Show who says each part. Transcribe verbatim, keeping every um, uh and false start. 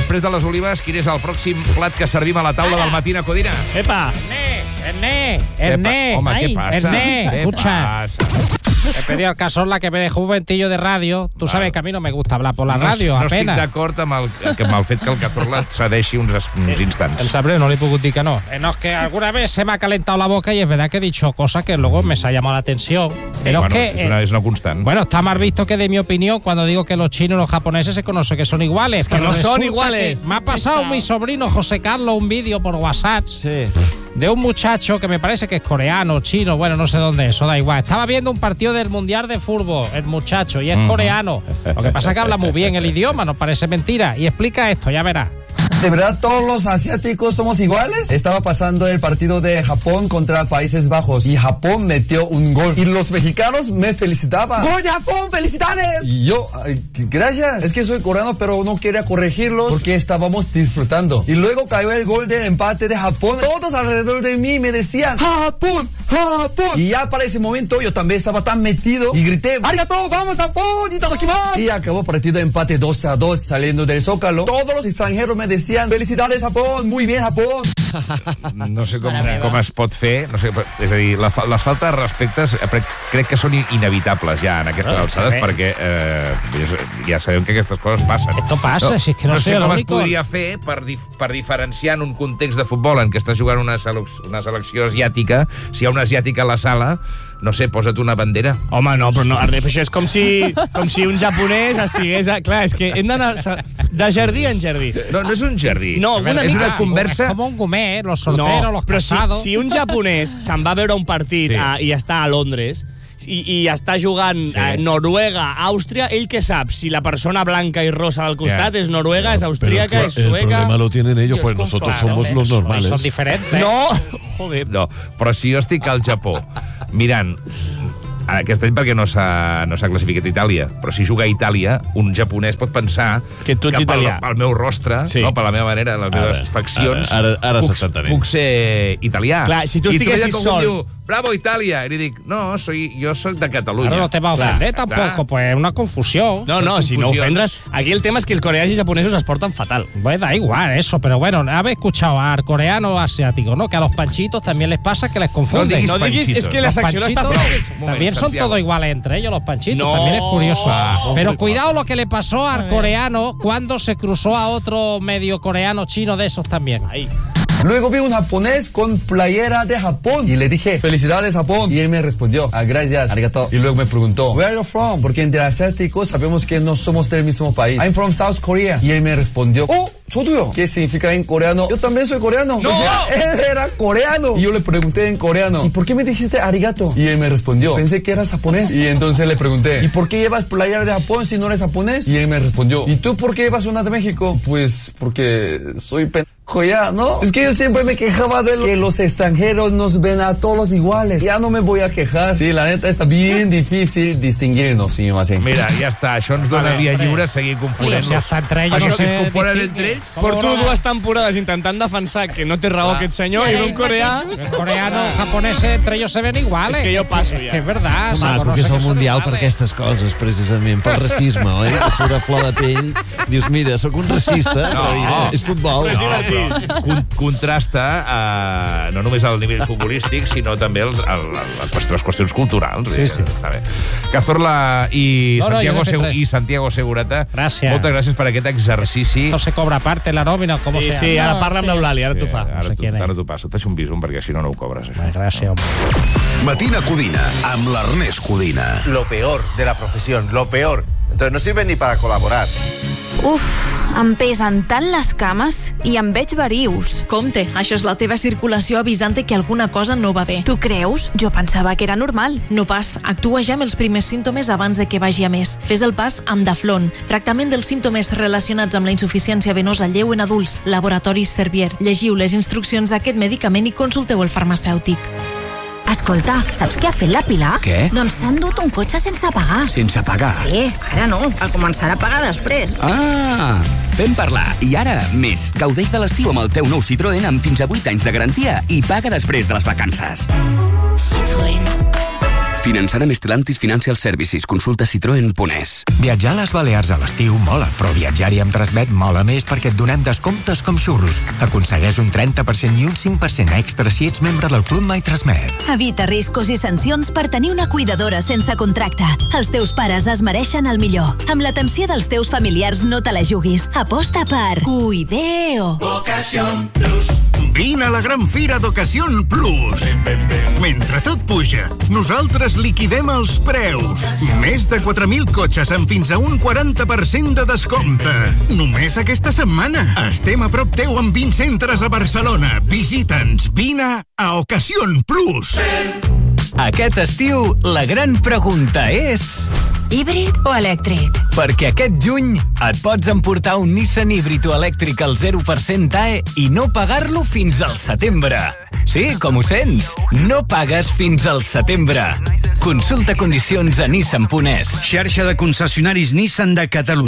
Speaker 1: després de les olives, quin és el pròxim plat que servim a la taula del Matina Codina?
Speaker 2: Epa.
Speaker 3: Erné, Erné.
Speaker 1: Home, ¿qué pasa?
Speaker 3: Erné,
Speaker 1: ¿Qué
Speaker 3: escucha.
Speaker 1: pasa?
Speaker 3: He pedido al Casorla que me dejó un ventillo de radio. Tú sabes que a mí no me gusta hablar por la
Speaker 1: No,
Speaker 3: radio,
Speaker 1: no
Speaker 3: apenas.
Speaker 1: estic d'acord amb el, amb el fet que el Cazorla et cedeixi uns, uns instants.
Speaker 3: El sabré, no le puedo decir que no. Eh, no, es que alguna vez se me ha calentado la boca y es verdad que he dicho cosas que luego me se ha llamado la atención. Pero
Speaker 1: Bueno,
Speaker 3: es que...
Speaker 1: és una, és una constant.
Speaker 3: Bueno, está mal visto que de mi opinión, cuando digo que los chinos y los japoneses se conocen que son iguales.
Speaker 2: que
Speaker 3: pero
Speaker 2: no son
Speaker 3: resulta
Speaker 2: iguales.
Speaker 3: que Me ha pasado mi sobrino José Carlos un vídeo por WhatsApp
Speaker 4: Sí.
Speaker 3: de un muchacho que me parece que es coreano, chino, bueno, no sé dónde, eso da igual. Estaba viendo un partido del Mundial de Fútbol, el muchacho, y es coreano. Lo que pasa es que habla muy bien el idioma, no parece mentira. Y explica esto, ya verás.
Speaker 5: ¿De verdad todos los asiáticos somos iguales? Estaba pasando el partido de Japón contra Países Bajos y Japón metió un gol y los mexicanos me felicitaban. ¡Gol de Japón! ¡Felicidades! Y yo, ay, gracias. Es que soy coreano pero no quería corregirlos porque estábamos disfrutando. Y luego cayó el gol del empate de Japón. Todos alrededor de mí me decían ¡Japón! ¡Japón! Y ya para ese momento yo también estaba tan metido y grité ¡Arigato! ¡Vamos Japón! ¡Itadakimasu! Y acabó partido de empate dos a dos saliendo del Zócalo. Todos los extranjeros me decían felicidades Japón, muy bien Japón.
Speaker 1: No sé com, com es pot fer, no sé, és a dir, la, les faltes de respecte crec que són inevitables ja en aquestes
Speaker 3: No,
Speaker 1: alçades,
Speaker 3: bé.
Speaker 1: perquè eh, ja sabem que aquestes coses passen.
Speaker 3: Esto pasa, si es que no
Speaker 1: no
Speaker 3: soy
Speaker 1: sé
Speaker 3: el
Speaker 1: com es
Speaker 3: único.
Speaker 1: podria fer per, dif per diferenciar en un context de futbol en què estàs jugant una, sele una selecció asiàtica, si hi ha una asiàtica a la sala, no sé, posa't una bandera.
Speaker 2: Home, no, però no, Ernest, això és com si, com si un japonès estigués... A... Clar, és que hem d'anar de jardí en jardí.
Speaker 1: No, no és un jardí.
Speaker 2: No, una
Speaker 1: és
Speaker 2: mica
Speaker 1: una conversa...
Speaker 3: Es como un gourmet, los solteros,
Speaker 2: No,
Speaker 3: los
Speaker 2: però si,
Speaker 3: casados.
Speaker 2: si un japonès se'n va a veure un partit
Speaker 1: Sí.
Speaker 2: a, i està a Londres i, i està jugant
Speaker 1: Sí.
Speaker 2: a Noruega, Àustria, ell què sap? Si la persona blanca i rosa del costat
Speaker 1: Ja.
Speaker 2: és noruega, és austríaca,
Speaker 6: Pero
Speaker 2: és
Speaker 6: el
Speaker 2: sueca...
Speaker 6: problema lo tienen ellos, pues
Speaker 3: Claro,
Speaker 6: nosotros somos los
Speaker 3: Son
Speaker 6: normales.
Speaker 3: diferentes.
Speaker 2: No! Joder.
Speaker 1: No, però si jo estic al Japó mirant aquest any perquè no s'ha no s'ha classificat Itàlia, però si juga a Itàlia, un japonès pot pensar
Speaker 2: Que tu ets
Speaker 1: pel,
Speaker 2: italià.
Speaker 1: pel meu rostre,
Speaker 2: Sí.
Speaker 1: no, per la meva manera, les meves
Speaker 6: Ara,
Speaker 1: faccions,
Speaker 6: ara- ara
Speaker 1: puc,
Speaker 6: s'està entenent.
Speaker 1: puc ser italià.
Speaker 2: Clar, si tu
Speaker 1: I
Speaker 2: estiguessis
Speaker 1: tu
Speaker 2: sol-
Speaker 1: Diu, bravo, Itàlia! I li dic, no, soy, jo soc de Catalunya.
Speaker 3: Ahora no te va a ofender
Speaker 1: Clar,
Speaker 3: tampoco,
Speaker 1: està.
Speaker 3: pues es una confusión.
Speaker 2: No, no,
Speaker 1: Són
Speaker 2: si no
Speaker 1: confusions.
Speaker 2: ofendres... Aquí el tema és que els coreans i japonesos es porten fatal.
Speaker 3: Pues da igual eso, pero bueno, habéis escuchado al coreano o asiático, ¿no? Que a los panchitos también les pasa que les confunden.
Speaker 1: diguis
Speaker 2: No diguis,
Speaker 1: panchitos.
Speaker 2: és que la
Speaker 3: Los
Speaker 2: secció no està
Speaker 3: panchitos
Speaker 2: fent...
Speaker 1: moment,
Speaker 3: también son
Speaker 1: Santiago.
Speaker 3: todos iguales entre ellos, los panchitos.
Speaker 2: No.
Speaker 3: También es curioso.
Speaker 1: Ah,
Speaker 3: Pero cuidado lo que le pasó al coreano cuando se cruzó a otro medio coreano chino de esos también.
Speaker 2: Ai.
Speaker 5: Luego vi un japonés con playera de Japón y le dije, felicidades Japón. Y él me respondió, ah, gracias, arigato. Y luego me preguntó, where are you from? Porque entre asiáticos sabemos que no somos del mismo país. I'm from South Korea. Y él me respondió, oh, 저도요. ¿Qué significa en coreano? Yo también soy coreano.
Speaker 2: ¡No!
Speaker 5: O sea, él era coreano. Y yo le pregunté en coreano, ¿y por qué me dijiste arigato? Y él me respondió, pensé que eras japonés. Y entonces le pregunté, ¿y por qué llevas playera de Japón si no eres japonés? Y él me respondió, ¿y tú por qué llevas una de México? Pues porque soy pendejo ya, ¿no? Es que yo siempre me quejaba de lo que los extranjeros nos ven a todos iguales. Ya no me voy a quejar. Sí, la neta está bien difícil distinguirnos, señor Macín.
Speaker 1: Mira, ja està, això ens dona
Speaker 3: Vale,
Speaker 1: via
Speaker 3: hombre.
Speaker 1: lliure a seguir
Speaker 3: Si
Speaker 1: confonent-los.
Speaker 3: hasta entre ellos
Speaker 1: Això
Speaker 3: no
Speaker 1: si es
Speaker 3: se
Speaker 1: confonen
Speaker 3: distingue.
Speaker 1: entre ells...
Speaker 3: ¿Cómo
Speaker 2: Porto
Speaker 3: no?
Speaker 2: dues temporades intentant defensar que no té raó aquest senyor i un coreà...
Speaker 3: Los coreanos, japoneses, entre ellos se ven iguales.
Speaker 2: Es que yo paso
Speaker 3: Es
Speaker 2: ya.
Speaker 3: que es verdad. se
Speaker 4: Maco,
Speaker 3: conoce
Speaker 4: que és el
Speaker 3: son
Speaker 4: Mundial per
Speaker 3: iguales.
Speaker 4: aquestes coses, precisament, pel racisme, oi? Que surt a flor de pell, dius, mira, sóc un racista,
Speaker 1: No.
Speaker 4: però mira, és futbol.
Speaker 2: És divertit.
Speaker 1: Con contrasta eh, no només al nivell futbolístic, sinó també els, el, el, les qüestions culturals.
Speaker 3: Sí, sí.
Speaker 1: Està bé. Cazorla i,
Speaker 3: No, no,
Speaker 1: Santiago,
Speaker 3: jo no he fet
Speaker 1: Segu
Speaker 3: res.
Speaker 1: i Santiago Segurata,
Speaker 3: Gràcies.
Speaker 1: moltes gràcies per aquest exercici.
Speaker 3: Esto se cobra aparte la nómina, como
Speaker 2: Sí,
Speaker 3: sea.
Speaker 2: sí, ara
Speaker 3: No,
Speaker 2: parla amb
Speaker 3: sí.
Speaker 2: l'Eulàlia, ara t'ho fa.
Speaker 1: Ara
Speaker 3: No sé
Speaker 1: t'ho
Speaker 3: quién és.
Speaker 1: ara t'ho passo. Et faig un bisum perquè si no, no ho cobres, això.
Speaker 3: Ay, gracias, hombre.
Speaker 7: Matina Codina, amb l'Ernest Codina.
Speaker 8: Lo peor de la profesión, lo peor. Entonces no sirve ni para colaborar.
Speaker 9: Uf, em pesen tant les cames i em veig verius.
Speaker 10: Compte, això és la teva circulació avisant que alguna cosa no va bé.
Speaker 9: Tu creus? Jo pensava que era normal.
Speaker 10: No pas, actua ja amb els primers símptomes abans de que vagi a més. Fes el pas amb Daflon, tractament dels símptomes relacionats amb la insuficiència venosa lleu en adults, Laboratoris Servier. Llegiu les instruccions d'aquest medicament i consulteu el farmacèutic.
Speaker 11: Escolta, saps què ha fet la Pilar?
Speaker 12: Què?
Speaker 11: Doncs s'ha endut un cotxe sense pagar.
Speaker 12: Sense pagar?
Speaker 11: Eh, ara no, el començarà a pagar després.
Speaker 12: Ah, fem parlar. I ara, més. Gaudeix de l'estiu amb el teu nou Citroën amb fins a vuit anys de garantia i paga després de les vacances.
Speaker 11: Citroën.
Speaker 12: Finançant amb Stellantis Financial Services. Consulta citroen punt es.
Speaker 6: Viatjar a les Balears a l'estiu mola, però viatjar-hi amb Transmet mola més perquè et donem descomptes com xurros. Aconsegueix un trenta per cent i un cinc per cent extra si ets membre del Club MyTransmet.
Speaker 13: Evita riscos i sancions per tenir una cuidadora sense contracte. Els teus pares es mereixen el millor. Amb l'atenció dels teus familiars no te la juguis. Aposta per Cuideo.
Speaker 14: Ocasión Plus. Vine a la gran fira d'Ocasión Plus. Mentre tot puja, nosaltres liquidem els preus. Més de quatre mil cotxes amb fins a un quaranta per cent de descompte. Només aquesta setmana. Estem a prop teu amb vint centres a Barcelona. Visita'ns. Vine a Ocasión Plus.
Speaker 15: Aquest estiu, la gran pregunta és...
Speaker 13: Híbrid o elèctric?
Speaker 15: Perquè aquest juny et pots emportar un Nissan híbrid o elèctric al zero per cent T A E i no pagar-lo fins al setembre. Sí, com ho sents? No pagues fins al setembre. Consulta condicions a nissan punt es.
Speaker 16: Xarxa de concessionaris Nissan de Catalunya.